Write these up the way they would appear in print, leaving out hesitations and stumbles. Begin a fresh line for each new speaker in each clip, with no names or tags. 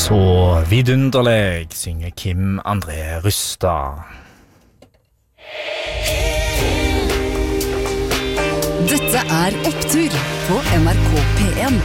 Så vidunderlig synger Kim André Rustad.
Dette Opptur på NRK P1.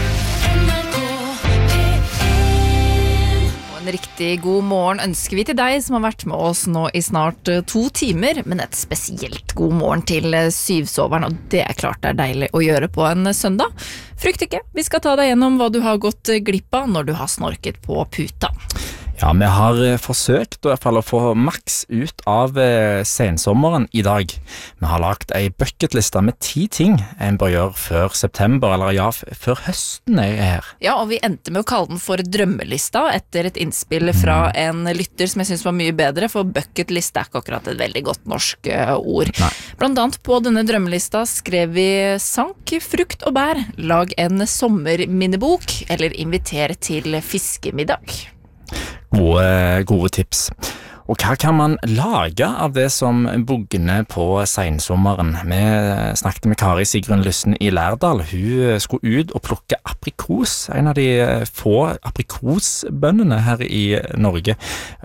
En riktig god morgen ønsker vi til deg som har vært med oss nå i snart 2 timer, men et spesielt god morgen til syvsoveren, og det klart deilig å gjøre på en søndag. Frykt ikke, vi skal ta deg gjennom hva du har gått glipp av når du har snorket på puta.
Ja, vi har forsøkt i hvert fall å få maks ut av sensommeren i dag. Vi har lagt en bucketliste med 10 ting en bør gjøre før september, eller ja, før høsten her.
Ja, og vi endte med å kalle den for drømmelista etter et innspill fra en lytter som jeg synes var mye bedre, for bucketlist ikke akkurat et veldig godt norsk ord.
Nei.
Blant annet på denne drømmelista skrev vi sank, frukt og bær, lag en sommerminnebok, eller inviter til fiskemiddag.
Gode tips. Og hva kan man lage av det som bugner på sensommeren? Vi snakket med Kari Sigrun Lyssen i Lærdal. Hun skulle ut og plukke aprikos, en av de få aprikosbøndene her i Norge.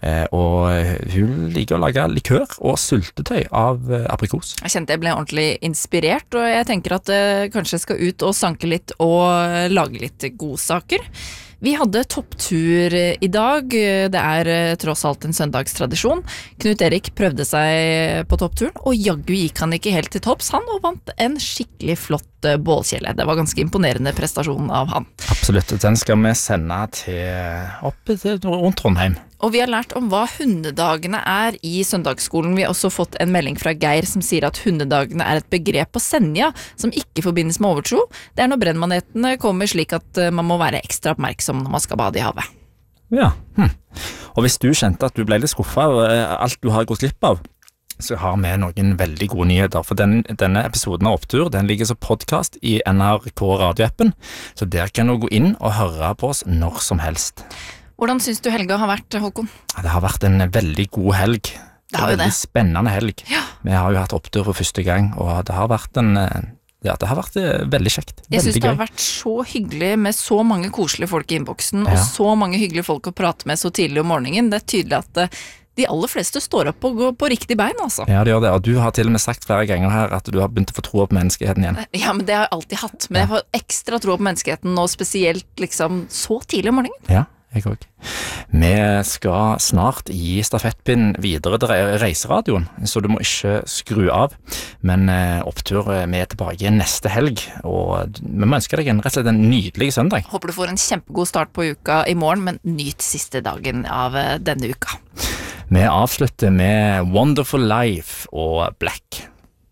Og hun liker å lage likør og sultetøy av aprikos.
Jeg kjente jeg ble ordentlig inspirert, og jeg tenker at jeg kanskje skal ut og sanke litt og lage litt godsaker. Vi hadde topptur i dag, det tross alt en søndagstradisjon. Knut Erik prøvde seg på toppturen, og jaggu gikk han ikke helt til topps, han, og vant en skikkelig flott bålkjele. Det var ganske imponerende prestasjon av han.
Absolutt, den skal vi sende opp rundt Trondheim.
Og vi har lært om hva hundedagene i søndagsskolen. Vi har også fått en melding fra Geir som sier at hundedagene et begrep på Senja som ikke forbindes med overtro. Det når brennmanetene kommer slik at man må være ekstra oppmerksom når man skal bade i havet.
Ja, Og hvis du kjente at du ble litt skuffet over alt du har gått glipp av, så har vi noen veldig gode nyheter, for denne episoden av Opptur, den ligger som podcast i NRK radioappen, så der kan du gå inn og høre på oss når som helst.
Hvordan synes du helga har vært, Håkon?
Det har vært en veldig god helg.
Det har jo
veldig
det.
Spennende helg.
Ja.
Vi har jo hatt opptur for første gang, og det har vært veldig kjekt.
Jeg synes
veldig
det har
gøy.
vært så hyggelig med så mange koselige folk i innboksen,
Ja.
og så mange hyggelige folk å prate med så tidlig om morgenen. Det tydelig at de aller fleste står opp og går på riktig bein, altså.
Ja, det gjør det, og du har til og med sagt flere ganger her at du har begynt å få tro på menneskeheten igjen.
Ja, men det har jeg alltid hatt. Men jeg får ekstra tro på menneskeheten, og spesielt liksom så tidlig om morgenen.
Ja, jeg også. Vi skal snart gi stafettpinnen videre til reiseradioen, så du må ikke skru av. Men Opptur, vi tilbake igjen neste helg, og vi må ønske deg rett og slett en nydelig søndag.
Håper du får en kjempegod start på uka i morgen, men nyt siste dagen av denne uka.
Vi avslutter med Wonderful Life og Black.